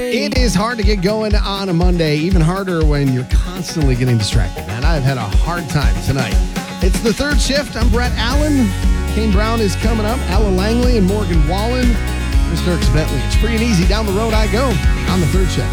It is hard to get going on a Monday, even harder when you're constantly getting distracted, man. I've had a hard time tonight. It's the third shift. I'm Brett Allen. Kane Brown is coming up. Alan Langley and Morgan Wallen. There's Dirks Bentley. It's free and easy. Down the road I go on the third shift.